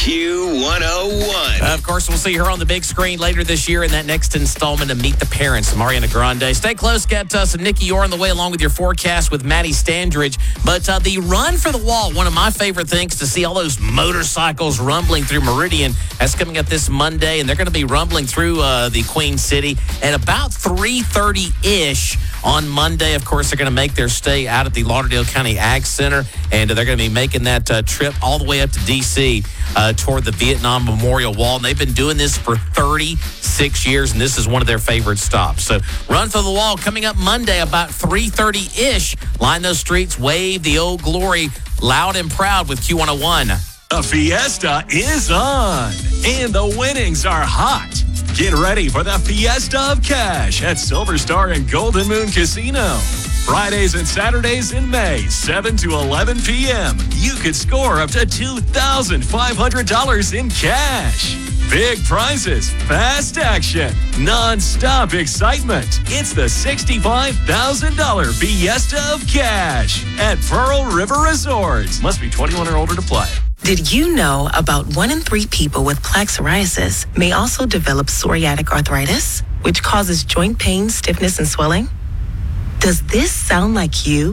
Q101. Of course, we'll see her on the big screen later this year in that next installment of Meet the Parents, Mariana Grande. Stay close. Get some Nikki Orr on the way along with your forecast with Maddie Standridge. But the Run for the Wall, one of my favorite things to see all those motorcycles rumbling through Meridian. That's coming up this Monday, and they're going to be rumbling through the Queen City at about 3:30-ish on Monday. Of course, they're going to make their stay out at the Lauderdale County Ag Center, and they're going to be making that trip all the way up to D.C. Toward the Vietnam Memorial Wall. And they've been doing this for 36 years, and this is one of their favorite stops. So Run for the Wall coming up Monday about 3:30-ish. Line those streets, wave the Old Glory loud and proud with Q101. The Fiesta is on, and the winnings are hot. Get ready for the Fiesta of Cash at Silver Star and Golden Moon Casino. Fridays and Saturdays in May, 7 to 11 p.m. You could score up to $2,500 in cash. Big prizes, fast action, non-stop excitement. It's the $65,000 Fiesta of Cash at Pearl River Resort. Must be 21 or older to play. Did you know about 1 in 3 people with plaque psoriasis may also develop psoriatic arthritis, which causes joint pain, stiffness, and swelling? Does this sound like you?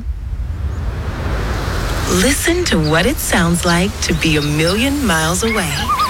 Listen to what it sounds like to be a million miles away.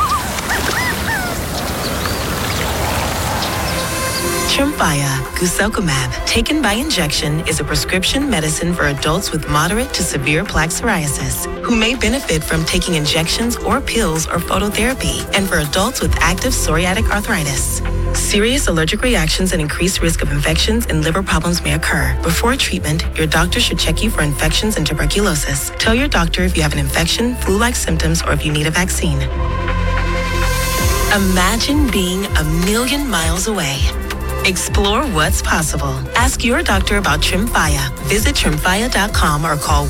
Tremfya guselkumab, taken by injection, is a prescription medicine for adults with moderate to severe plaque psoriasis who may benefit from taking injections or pills or phototherapy, and for adults with active psoriatic arthritis. Serious allergic reactions and increased risk of infections and liver problems may occur. Before treatment, your doctor should check you for infections and tuberculosis. Tell your doctor if you have an infection, flu-like symptoms, or if you need a vaccine. Imagine being a million miles away. Explore what's possible. Ask your doctor about Tremfya. Visit Tremfya.com or call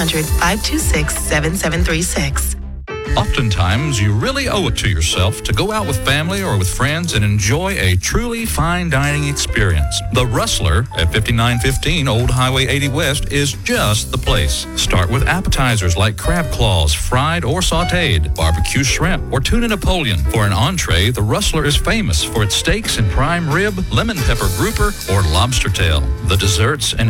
1-800-526-7736. Oftentimes, you really owe it to yourself to go out with family or with friends and enjoy a truly fine dining experience. The Rustler at 5915 Old Highway 80 West is just the place. Start with appetizers like crab claws, fried or sautéed, barbecue shrimp, or tuna Napoleon. For an entree, the Rustler is famous for its steaks and prime rib, lemon pepper grouper, or lobster tail. The desserts and